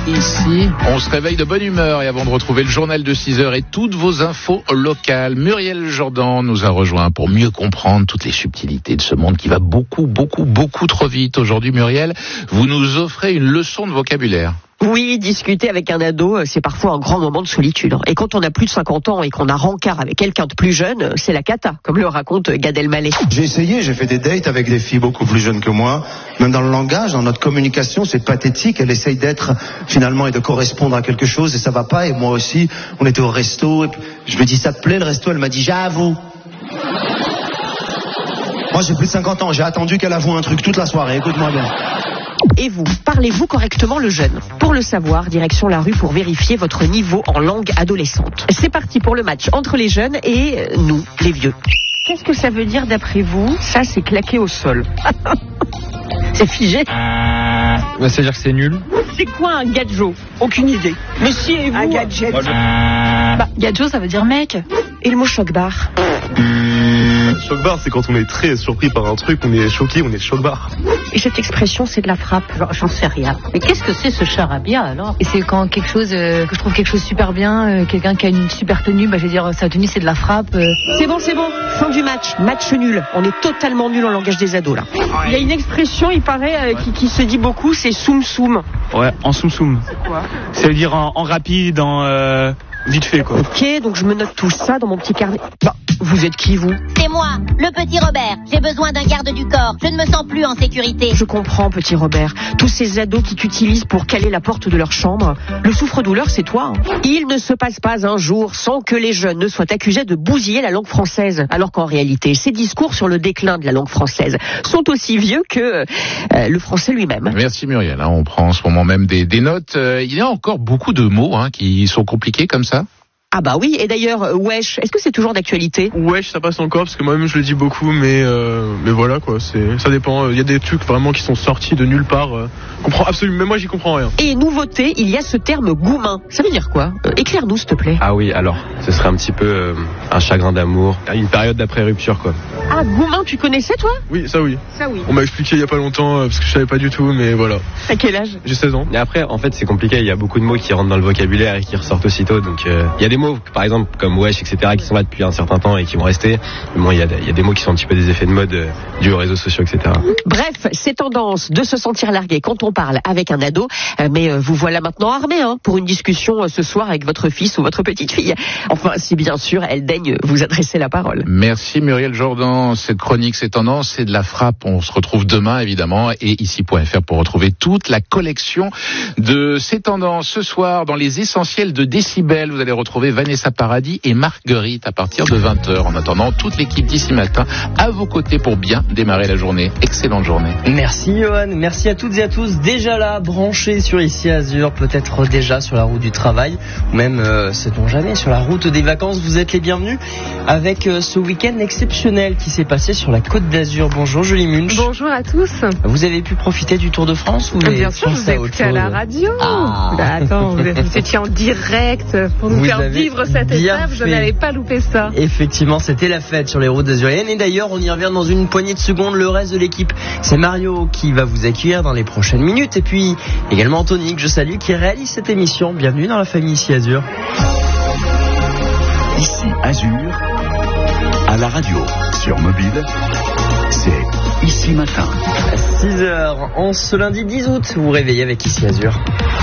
ici, on se réveille de bonne humeur et avant de retrouver le journal de 6h et toutes vos infos locales, Muriel Jourdan nous a rejoint pour mieux comprendre toutes les subtilités de ce monde qui va beaucoup trop vite. Aujourd'hui, Muriel, vous nous offrez une leçon de vocabulaire. Oui, discuter avec un ado, c'est parfois un grand moment de solitude. Et quand on a plus de 50 ans et qu'on a rencard avec quelqu'un de plus jeune, c'est la cata, comme le raconte Gad Elmaleh. J'ai fait des dates avec des filles beaucoup plus jeunes que moi. Même dans le langage, dans notre communication, c'est pathétique. Elle essaye d'être, finalement, et de correspondre à quelque chose, et ça va pas. Et moi aussi, on était au resto, et je lui ai dit, ça te plaît le resto? Elle m'a dit, j'avoue. Moi, j'ai plus de 50 ans, j'ai attendu qu'elle avoue un truc toute la soirée, écoute-moi bien. Et vous, parlez-vous correctement le jeune? Pour le savoir, direction la rue pour vérifier votre niveau en langue adolescente. C'est parti pour le match entre les jeunes et nous, les vieux. Qu'est-ce que ça veut dire d'après vous? Ça, c'est claqué au sol. C'est figé. Ça veut dire que c'est nul. C'est quoi un gadjo? Aucune idée. Mais si, et vous? Un gadget. Gadjo, ça veut dire mec. Et le mot choc-bar? Choc-bar, c'est quand on est très surpris par un truc, on est choqué, on est choc-bar. Et cette expression, c'est de la frappe? J'en sais rien. Mais qu'est-ce que c'est ce charabia alors? Et c'est quand quelque chose, que je trouve quelque chose super bien, quelqu'un qui a une super tenue, je vais dire sa tenue c'est de la frappe. C'est bon. Fin du match. Match nul. On est totalement nul en langage des ados là. Il y a une expression, il paraît, qui se dit beaucoup, c'est soum soum. Ouais, en soum soum. C'est quoi? Ça veut dire en rapide, en vite fait quoi. Ok, donc je me note tout ça dans mon petit carnet. Vous êtes qui, vous? C'est moi, le petit Robert. J'ai besoin d'un garde du corps. Je ne me sens plus en sécurité. Je comprends, petit Robert. Tous ces ados qui t'utilisent pour caler la porte de leur chambre. Le souffre-douleur, c'est toi. Il ne se passe pas un jour sans que les jeunes ne soient accusés de bousiller la langue française. Alors qu'en réalité, ces discours sur le déclin de la langue française sont aussi vieux que le français lui-même. Merci Muriel. On prend en ce moment même des notes. Il y a encore beaucoup de mots qui sont compliqués comme ça. Ah bah oui, et d'ailleurs, wesh, est-ce que c'est toujours d'actualité? Wesh, ça passe encore, parce que moi-même je le dis beaucoup, mais voilà quoi, ça dépend. Il y a des trucs vraiment qui sont sortis de nulle part. Comprends absolument, même moi j'y comprends rien. Et nouveauté, il y a ce terme goumin. Ça veut dire quoi? Éclaire-nous s'il te plaît. Ah oui, alors, ce serait un petit peu un chagrin d'amour, une période d'après-rupture quoi. Ah, goumin, tu connaissais toi? Oui, ça oui. Ça oui. On m'a expliqué il y a pas longtemps, parce que je savais pas du tout, mais voilà. À quel âge? J'ai 16 ans. Et après, en fait, c'est compliqué, il y a beaucoup de mots qui rentrent dans le vocabulaire et qui ressortent aussitôt, donc il y a des mots, par exemple, comme wesh, etc., qui sont là depuis un certain temps et qui vont rester. Mais bon, il y a des mots qui sont un petit peu des effets de mode dus aux réseaux sociaux, etc. Bref, c'est tendance de se sentir largué quand on parle avec un ado, mais vous voilà maintenant armé pour une discussion ce soir avec votre fils ou votre petite fille. Enfin, si bien sûr, elle daigne vous adresser la parole. Merci Muriel Jourdan. Cette chronique, c'est tendance, c'est de la frappe. On se retrouve demain, évidemment, et ici.fr pour retrouver toute la collection de ces tendances. Ce soir, dans les essentiels de Décibel, vous allez retrouver Vanessa Paradis et Marguerite à partir de 20h. En attendant, toute l'équipe d'ici matin à vos côtés pour bien démarrer la journée. Excellente journée. Merci Johan, merci à toutes et à tous. Déjà là, branchés sur Ici Azur, peut-être déjà sur la route du travail, ou même, sait-on jamais, sur la route des vacances. Vous êtes les bienvenus avec ce week-end exceptionnel qui s'est passé sur la Côte d'Azur. Bonjour Julie Munch. Bonjour à tous. Vous avez pu profiter du Tour de France ou bien sûr, je vous ai écouté à la radio. Attends, vous étiez en direct pour nous faire vivre cette étape. Je n'avais pas loupé ça. Effectivement, c'était la fête sur les routes azuriennes. Et d'ailleurs, on y revient dans une poignée de secondes. Le reste de l'équipe, c'est Mario qui va vous accueillir dans les prochaines minutes. Et puis également Anthony, que je salue, qui réalise cette émission. Bienvenue dans la famille Ici Azur. Ici Azur, à la radio, sur mobile, c'est Ici Matin. 6h, en ce lundi 10 août, vous vous réveillez avec Ici Azur.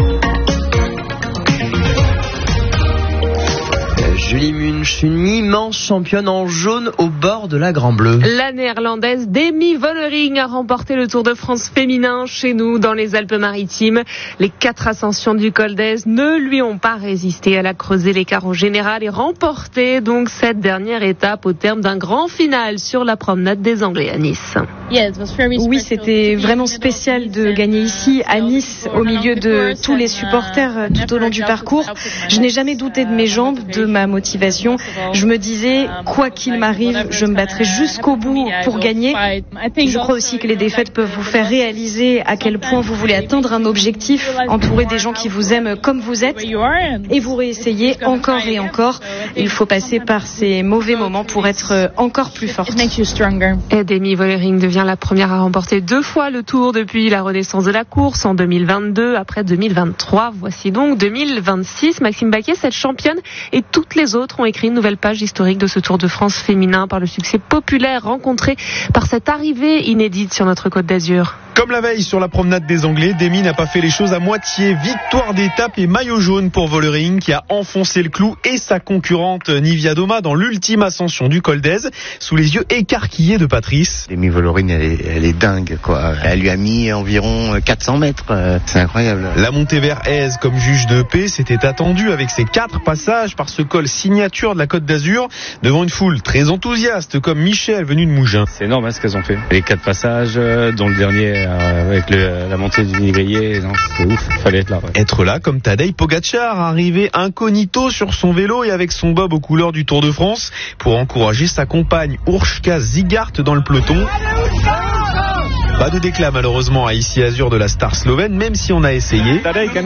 Julie Munch, une immense championne en jaune au bord de la Grand Bleu. La néerlandaise Demi Vollering a remporté le Tour de France féminin chez nous dans les Alpes-Maritimes. Les 4 ascensions du Col d'Èze ne lui ont pas résisté. Elle a creusé l'écart au général et remporté donc cette dernière étape au terme d'un grand final sur la promenade des Anglais à Nice. Oui, c'était vraiment spécial de gagner ici, à Nice, au milieu de tous les supporters tout au long du parcours. Je n'ai jamais douté de mes jambes, de ma motivation. Je me disais, quoi qu'il m'arrive, je me battrai jusqu'au bout pour gagner. Je crois aussi que les défaites peuvent vous faire réaliser à quel point vous voulez atteindre un objectif, entourer des gens qui vous aiment comme vous êtes, et vous réessayez encore et encore. Il faut passer par ces mauvais moments pour être encore plus forte. Et Demi Vollering devient la première à remporter 2 fois le Tour depuis la renaissance de la course en 2022, après 2023. Voici donc 2026. Maxime Baquier, cette championne et toutes les autres ont écrit une nouvelle page historique de ce Tour de France féminin par le succès populaire rencontré par cette arrivée inédite sur notre Côte d'Azur. Comme la veille sur la promenade des Anglais, Demi n'a pas fait les choses à moitié. Victoire d'étape et maillot jaune pour Vollering qui a enfoncé le clou et sa concurrente Nivia Doma dans l'ultime ascension du Col d'Èze sous les yeux écarquillés de Patrice. Demi Vollering, elle est dingue, quoi. Elle lui a mis environ 400 mètres. C'est incroyable. La montée vers Èze comme juge de paix, c'était attendu avec ses 4 passages par ce col signature de la Côte d'Azur devant une foule très enthousiaste comme Michel venu de Mougins. C'est énorme ce qu'elles ont fait. Les 4 passages, dont le dernier avec la montée du Nivrier, c'est ouf, fallait être là. Ouais. Être là comme Tadej Pogacar, arrivé incognito sur son vélo et avec son bob aux couleurs du Tour de France pour encourager sa compagne Urška Zigart dans le peloton. Pas de déclat malheureusement à Ici Azur de la star slovène, même si on a essayé.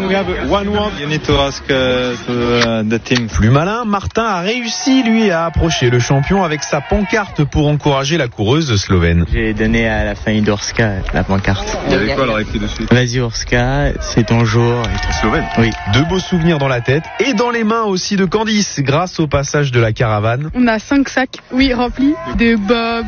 Plus malin, Martin a réussi lui à approcher le champion avec sa pancarte pour encourager la coureuse slovène. J'ai donné à la famille d'Urška la pancarte. Il y avait quoi alors écrit dessus? Vas-y Urška, c'est ton jour. Slovène. Oui. De beaux souvenirs dans la tête et dans les mains aussi de Candice grâce au passage de la caravane. On a 5 sacs, remplis de bob,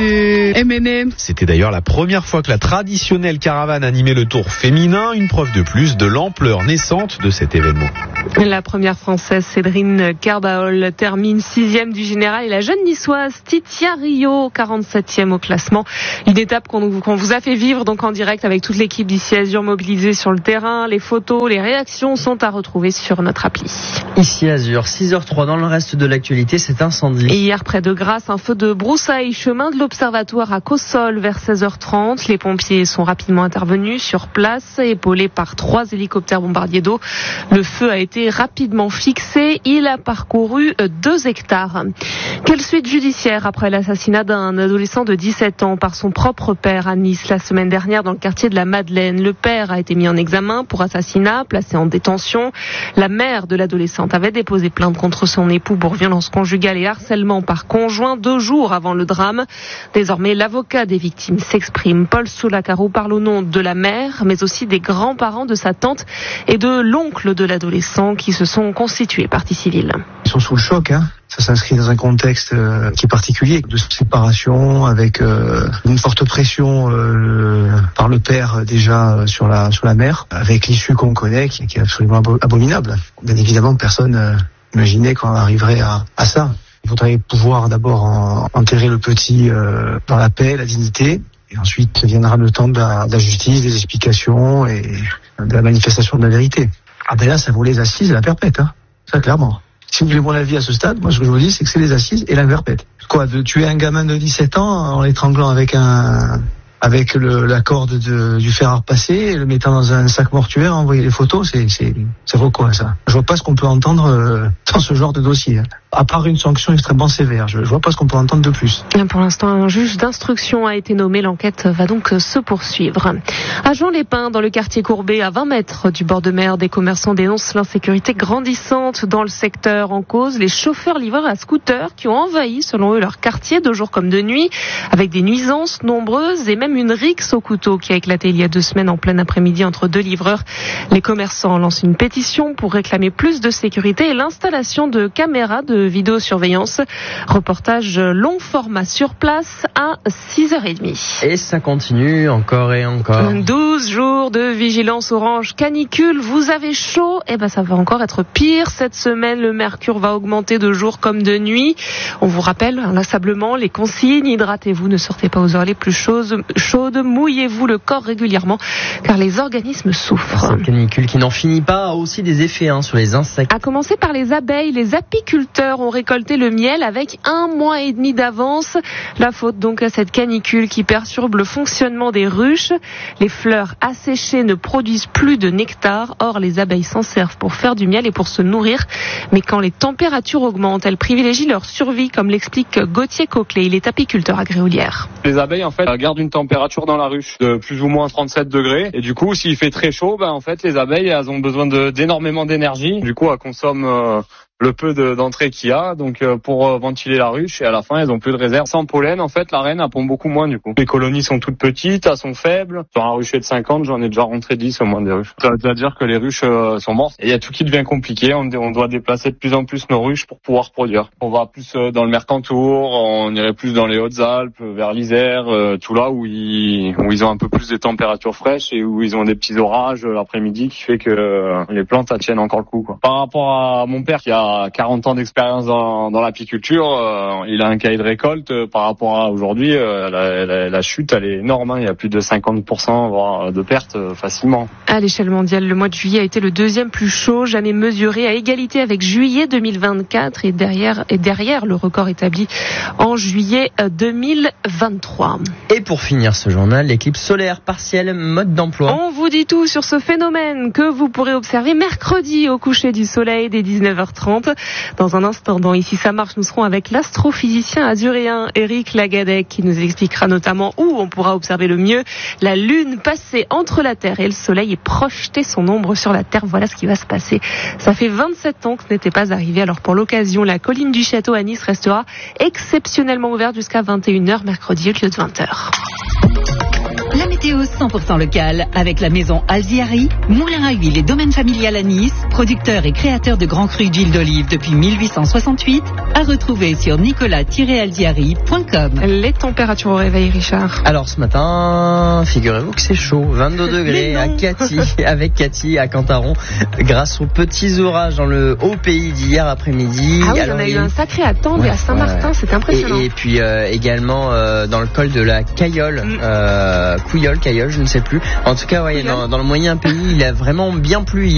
de M&M. C'était d'ailleurs la première fois que la traditionnelle caravane animait le Tour féminin, une preuve de plus de l'ampleur naissante de cet événement. La première française, Cédrine Carbaol, termine 6e du général et la jeune niçoise Titia Rio, 47e au classement. Une étape qu'on vous a fait vivre donc en direct avec toute l'équipe d'Ici Azur mobilisée sur le terrain. Les photos, les réactions sont à retrouver sur notre appli. Ici Azur, 6h03 dans le reste de l'actualité, cet incendie. Et hier près de Grasse, un feu de broussailles, chemin de l'Observatoire à Cossol vers 16h30. Les pompiers sont rapidement intervenus sur place, épaulés par 3 hélicoptères bombardiers d'eau. Le feu a été rapidement fixé. Il a parcouru 2 hectares. Quelle suite judiciaire après l'assassinat d'un adolescent de 17 ans par son propre père à Nice la semaine dernière dans le quartier de la Madeleine. Le père a été mis en examen pour assassinat, placé en détention. La mère de l'adolescente avait déposé plainte contre son époux pour violence conjugale et harcèlement par conjoint 2 jours avant le drame. Désormais, l'avocat des victimes s'exprime. Paul Soulacaro parle au nom de la mère, mais aussi des grands-parents de sa tante et de l'oncle de l'adolescent qui se sont constitués partie civile. Ils sont sous le choc, Ça s'inscrit dans un contexte qui est particulier, de séparation, avec une forte pression par le père déjà sur la mère, avec l'issue qu'on connaît qui est absolument abominable. Bien évidemment, personne n'imaginait qu'on arriverait à ça. Il faudrait pouvoir d'abord enterrer le petit dans la paix, la dignité, et ensuite viendra le temps de la justice, des explications et de la manifestation de la vérité. Ah ben là, ça vaut les assises et la perpète, ça clairement. Si vous voulez mon avis à ce stade, moi ce que je vous dis, c'est que c'est les assises et la perpète. Quoi, de tuer un gamin de 17 ans en l'étranglant avec la corde du fer à repasser, et le mettant dans un sac mortuaire, envoyer les photos, ça vaut quoi ça? Je vois pas ce qu'on peut entendre dans ce genre de dossier. À part une sanction extrêmement sévère, je vois pas ce qu'on peut entendre de plus. Pour l'instant, un juge d'instruction a été nommé. L'enquête va donc se poursuivre. À Jean-les-Pins, dans le quartier Courbet, à 20 mètres du bord de mer, des commerçants dénoncent l'insécurité grandissante dans le secteur. En cause, les chauffeurs-livreurs à scooter qui ont envahi, selon eux, leur quartier de jour comme de nuit, avec des nuisances nombreuses et même une rixe au couteau qui a éclaté il y a 2 semaines en plein après-midi entre 2 livreurs. Les commerçants lancent une pétition pour réclamer plus de sécurité et l'installation de caméras de vidéosurveillance. Reportage long format sur place à 6h30. Et ça continue encore et encore. 12 jours de vigilance orange canicule. Vous avez chaud? Ça va encore être pire. Cette semaine, le mercure va augmenter de jour comme de nuit. On vous rappelle inlassablement les consignes. Hydratez-vous, ne sortez pas aux heures les plus chaudes. chaude, mouillez-vous le corps régulièrement car les organismes souffrent. Cette canicule qui n'en finit pas a aussi des effets sur les insectes. À commencer par les abeilles, les apiculteurs ont récolté le miel avec 1 mois et demi d'avance. La faute donc à cette canicule qui perturbe le fonctionnement des ruches. Les fleurs asséchées ne produisent plus de nectar. Or, les abeilles s'en servent pour faire du miel et pour se nourrir. Mais quand les températures augmentent, elles privilégient leur survie, comme l'explique Gauthier Coquelet. Il est apiculteur à Gréolière. Les abeilles, en fait, gardent une température dans la ruche de plus ou moins 37 degrés. Et du coup, s'il fait très chaud, en fait, les abeilles, elles ont besoin d'énormément d'énergie. Du coup, elles consomment le peu d'entrée qu'il y a, donc pour ventiler la ruche, et à la fin, elles ont plus de réserve. Sans pollen, en fait, la reine, elle pond beaucoup moins, du coup. Les colonies sont toutes petites, elles sont faibles. Sur un rucher de 50, j'en ai déjà rentré 10 au moins des ruches. Ça veut dire que les ruches sont mortes. Et il y a tout qui devient compliqué. On doit déplacer de plus en plus nos ruches pour pouvoir produire. On va plus dans le Mercantour, on irait plus dans les Hautes-Alpes, vers l'Isère, tout là où ils ont un peu plus de températures fraîches et où ils ont des petits orages l'après-midi qui fait que les plantes, elles tiennent encore le coup, quoi. Par rapport à mon père qui a 40 ans d'expérience dans l'apiculture, il a un cahier de récolte par rapport à aujourd'hui, la chute elle est énorme, il y a plus de 50% voire de pertes facilement. À l'échelle mondiale, le mois de juillet a été le deuxième plus chaud jamais mesuré, à égalité avec juillet 2024 et derrière le record établi en juillet 2023. Et pour finir ce journal, l'éclipse solaire partielle, mode d'emploi. On vous dit tout sur ce phénomène que vous pourrez observer mercredi au coucher du soleil dès 19h30. Dans un instant, dans Ici ça marche, nous serons avec l'astrophysicien azuréen Éric Lagadec qui nous expliquera notamment où on pourra observer le mieux la Lune passer entre la Terre et le Soleil et projeter son ombre sur la Terre. Voilà ce qui va se passer. Ça fait 27 ans que ce n'était pas arrivé. Alors pour l'occasion, la colline du Château à Nice restera exceptionnellement ouverte jusqu'à 21h mercredi au lieu de 20h. La météo 100% locale avec la maison Alziari, moulin à huile et domaine familial à Nice, producteur et créateur de grands crus d'huile d'olive depuis 1868, à retrouver sur nicolas-alziari.com. Les températures au réveil, Richard. Alors ce matin, figurez-vous que c'est chaud, 22 degrés avec Cathy à Cantaron, grâce aux petits orages dans le haut pays d'hier après-midi. Ah oui, on a eu un sacré à Tende et à Saint-Martin, c'est impressionnant. Et puis également dans le col de la Cayolle, Cayolle, je ne sais plus. En tout cas, dans le moyen pays, il a vraiment bien plu hier.